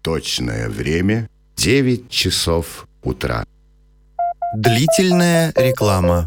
Точное время 9 часов утра. Длительная реклама.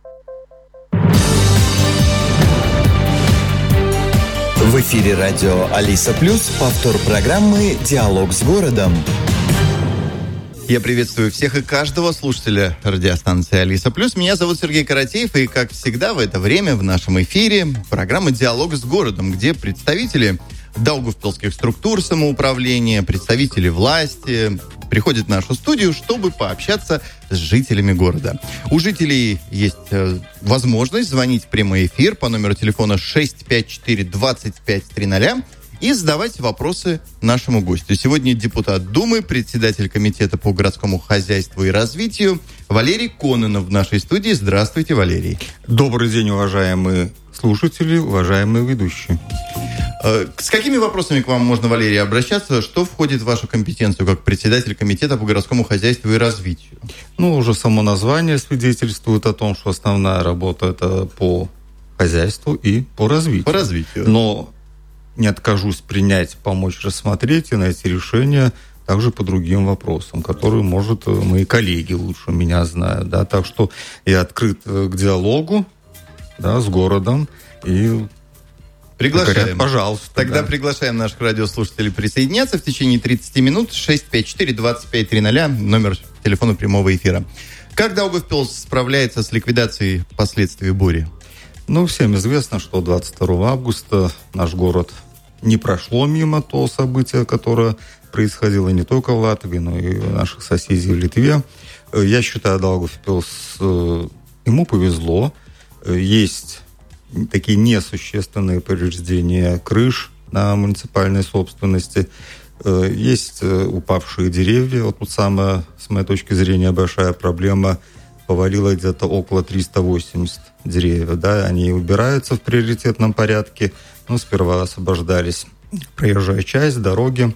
В эфире радио Алиса Плюс, повтор программы «Диалог с городом». Я приветствую всех и каждого слушателя радиостанции «Алиса Плюс». Меня зовут Сергей Каратеев, и, как всегда, в это время в нашем эфире программа «Диалог с городом», где представители даугавпилских структур самоуправления, представители власти приходят в нашу студию, чтобы пообщаться с жителями города. У жителей есть возможность звонить в прямой эфир по номеру телефона 654-2530 и задавать вопросы нашему гостю. Сегодня депутат Думы, председатель комитета по городскому хозяйству и развитию Валерий Кононов в нашей студии. Здравствуйте, Валерий. Добрый день, уважаемые слушатели, уважаемые ведущие. С какими вопросами к вам можно, Валерий, обращаться? Что входит в вашу компетенцию как председатель комитета по городскому хозяйству и развитию? Уже само название свидетельствует о том, что основная работа это по хозяйству и по развитию. По развитию. Но не откажусь принять, помочь рассмотреть и найти решение также по другим вопросам, которые, может, мои коллеги лучше меня знают. Да? Так что я открыт к диалогу, да, с городом и... Приглашаем. Говорят, пожалуйста. Тогда приглашаем наших радиослушателей присоединяться в течение 30 минут. 654-2530, номер телефона прямого эфира. Как Даугавпилс справляется с ликвидацией последствий бури? Всем известно, что 22 августа наш город не прошло мимо того события, которое происходило не только в Латвии, но и у наших соседей в Литве. Я считаю, Даугавпилс, ему повезло. Есть такие несущественные повреждения крыш на муниципальной собственности. Есть упавшие деревья. Вот тут самая, с моей точки зрения, большая проблема. Повалило где-то около 380 деревьев. Да? Они убираются в приоритетном порядке. Сперва освобождались проезжая часть, дороги.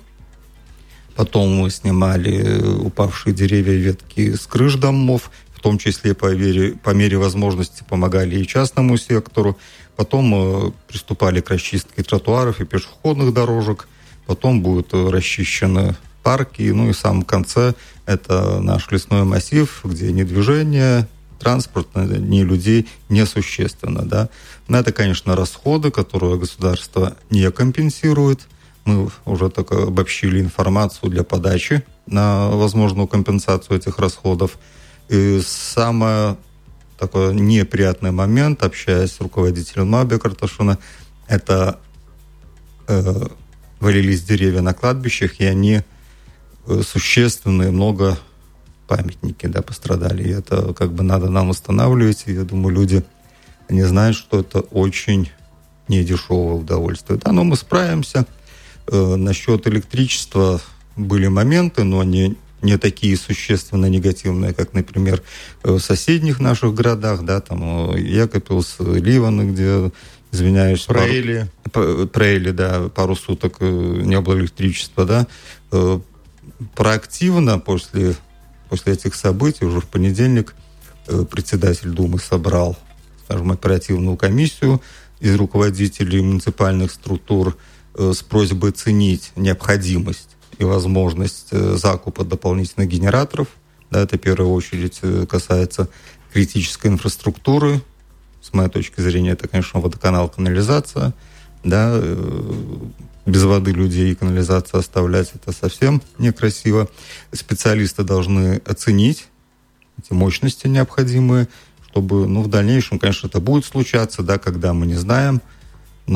Потом мы снимали упавшие деревья и ветки с крыш домов. В том числе по мере возможности помогали и частному сектору. Потом приступали к расчистке тротуаров и пешеходных дорожек. Потом будут расчищены парки. И в самом конце это наш лесной массив, где ни движение транспорта, ни людей несущественно. Да? Но это, конечно, расходы, которые государство не компенсирует. Мы уже так обобщили информацию для подачи на возможную компенсацию этих расходов. И самый такой неприятный момент, общаясь с руководителем МАБе Карташуна, это валились деревья на кладбищах, и они существенные, много памятники пострадали. И это надо нам восстанавливать. И я думаю, люди не знают, что это очень недешевое удовольствие. Но мы справимся. Насчет электричества были моменты, но они не такие существенно негативные, как, например, в соседних наших городах, да, там Екапилс, Ливаны, где, извиняюсь, Прейли, да, пару суток не было электричества, да. Проактивно после этих событий, уже в понедельник, председатель Думы собрал, скажем, оперативную комиссию из руководителей муниципальных структур с просьбой оценить необходимость и возможность закупа дополнительных генераторов. Да, это в первую очередь касается критической инфраструктуры. С моей точки зрения, это, конечно, водоканал, канализация. Да, без воды людей и канализацию оставлять это совсем некрасиво. Специалисты должны оценить эти мощности необходимые, чтобы в дальнейшем, конечно, это будет случаться, да, когда мы не знаем,